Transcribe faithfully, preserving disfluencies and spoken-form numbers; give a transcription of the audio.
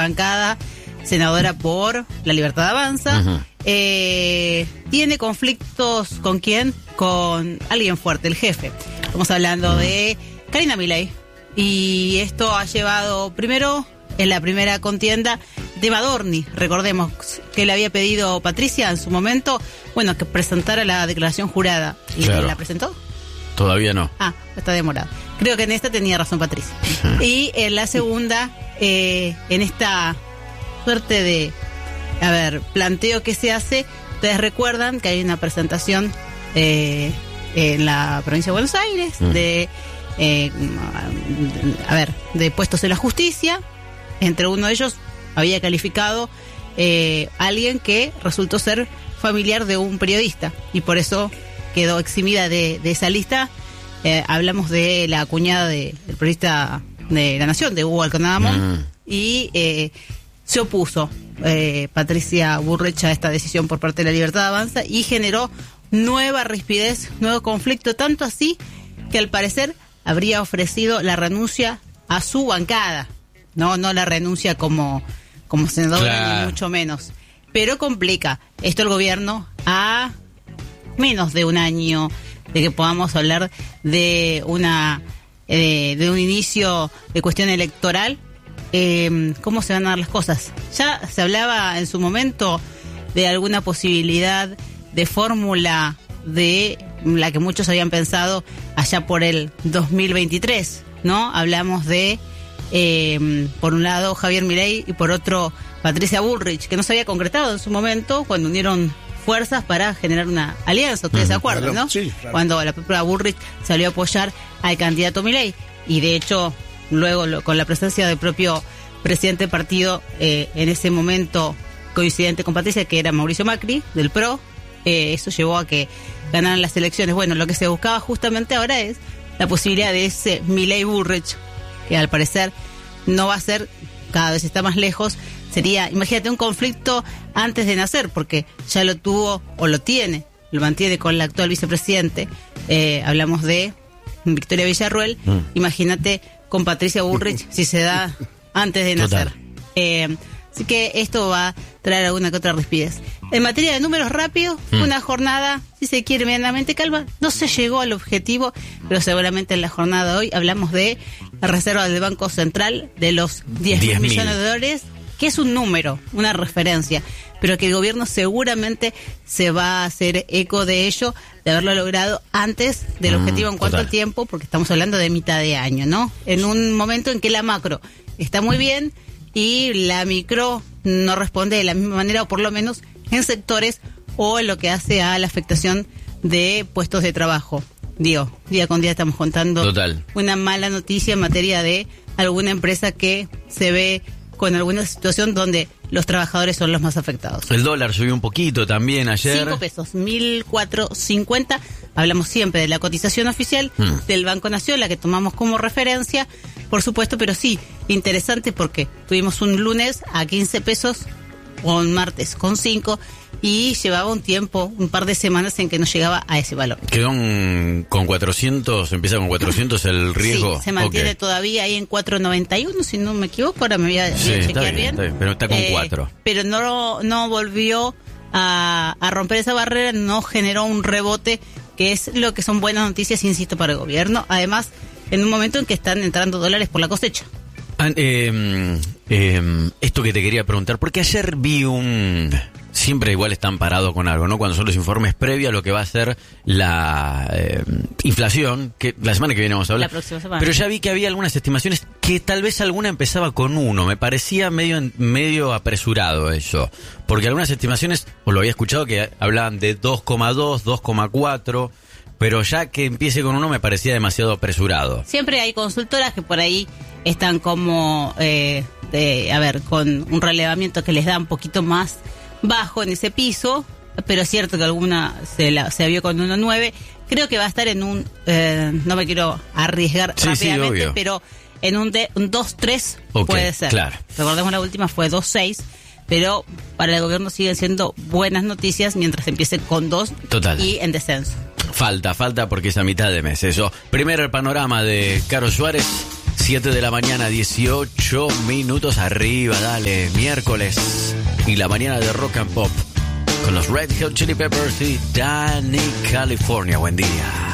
bancada senadora por La Libertad Avanza. Uh-huh. Eh, tiene conflictos ¿con quién? Con alguien fuerte, el jefe. Estamos hablando uh-huh. de Karina Milei. Y esto ha llevado primero, en la primera contienda, de Adorni. Recordemos que le había pedido Patricia en su momento, bueno, que presentara la declaración jurada. ¿Y claro. la presentó? Todavía no. Ah, está demorado. Creo que en esta tenía razón Patricia. Uh-huh. Y en la segunda, eh, en esta suerte de, a ver, planteo que se hace, ustedes recuerdan que hay una presentación eh, en la provincia de Buenos Aires uh-huh. de... Eh, a ver, de puestos en la justicia. Entre uno de ellos había calificado eh, alguien que resultó ser familiar de un periodista y por eso quedó eximida de, de esa lista. Eh, hablamos de la cuñada de, del periodista de La Nación, de Hugo Alconadamón, mm. y eh, se opuso eh, Patricia Bullrich a esta decisión por parte de La Libertad Avanza y generó nueva rispidez, nuevo conflicto, tanto así que al parecer habría ofrecido la renuncia a su bancada, no no la renuncia como, como senadora, claro. ni mucho menos. Pero complica esto el gobierno a menos de un año de que podamos hablar de una eh, de un inicio de cuestión electoral. Eh, ¿Cómo se van a dar las cosas? Ya se hablaba en su momento de alguna posibilidad de fórmula de la que muchos habían pensado allá por el dos mil veintitrés, ¿no? Hablamos de, eh, por un lado, Javier Milei y por otro, Patricia Bullrich, que no se había concretado en su momento cuando unieron fuerzas para generar una alianza. ¿Ustedes uh-huh. se acuerdan, no? Sí, claro. Cuando la propia Bullrich salió a apoyar al candidato Milei. Y de hecho, luego lo, con la presencia del propio presidente del partido, eh, en ese momento coincidente con Patricia, que era Mauricio Macri, del P R O, Eh, eso llevó a que ganaran las elecciones. Bueno, lo que se buscaba justamente ahora es la posibilidad de ese Milei Bullrich, que al parecer no va a ser, cada vez está más lejos. Sería, imagínate, un conflicto antes de nacer, porque ya lo tuvo o lo tiene, lo mantiene con la actual vicepresidente. Eh, hablamos de Victoria Villarruel. Mm. Imagínate con Patricia Bullrich si se da antes de nacer. Eh, así que esto va a traer alguna que otra rispidez. En materia de números rápidos, mm. una jornada, si se quiere, medianamente calma. No se llegó al objetivo, pero seguramente en la jornada de hoy hablamos de la reserva del Banco Central de los diez mil millones de dólares, que es un número, una referencia, pero que el gobierno seguramente se va a hacer eco de ello, de haberlo logrado antes del mm, objetivo en cuanto al tiempo, porque estamos hablando de mitad de año, ¿no? En un momento en que la macro está muy bien y la micro no responde de la misma manera, o por lo menos en sectores o en lo que hace a la afectación de puestos de trabajo. Digo, día con día estamos contando Total. una mala noticia en materia de alguna empresa que se ve con alguna situación donde los trabajadores son los más afectados. El dólar subió un poquito también ayer. Cinco pesos, mil cuatrocientos cincuenta. Hablamos siempre de la cotización oficial hmm. del Banco Nación, la que tomamos como referencia, por supuesto, pero sí, interesante porque tuvimos un lunes a quince pesos, o un martes con cinco, y llevaba un tiempo, un par de semanas en que no llegaba a ese valor. Quedó un, con cuatrocientos, empieza con cuatrocientos el riesgo. Sí, se mantiene okay. todavía ahí en cuatro noventa y uno, si no me equivoco, ahora me voy a, sí, voy a chequear bien, bien. Está bien, pero está con eh, cuatro. Pero no, no volvió a, a romper esa barrera, no generó un rebote, que es lo que son buenas noticias, insisto, para el gobierno. Además, en un momento en que están entrando dólares por la cosecha. Ah, eh, eh, esto que te quería preguntar, porque ayer vi un... Siempre igual están parados con algo, ¿no? Cuando son los informes previos a lo que va a ser la eh, inflación, que la semana que viene vamos a hablar. La próxima semana. Pero ya vi que había algunas estimaciones que tal vez alguna empezaba con uno. Me parecía medio medio apresurado eso. Porque algunas estimaciones, o lo había escuchado, que hablaban de dos coma dos, dos coma cuatro... Pero ya que empiece con uno me parecía demasiado apresurado. Siempre hay consultoras que por ahí están como, eh, de, a ver, con un relevamiento que les da un poquito más bajo en ese piso, pero es cierto que alguna se, la, se vio con uno coma nueve. Creo que va a estar en un, eh, no me quiero arriesgar sí, rápidamente, sí, pero en un, de, un dos tres okay, puede ser. Claro. Recordemos la última fue dos seis. Pero para el gobierno siguen siendo buenas noticias mientras empiece con dos Total. Y en descenso. Falta, falta porque es a mitad de mes eso. Primer panorama de Caro Suárez. siete de la mañana, dieciocho minutos arriba, dale, miércoles. Y la mañana de Rock and Pop con los Red Hot Chili Peppers y Danny California. Buen día.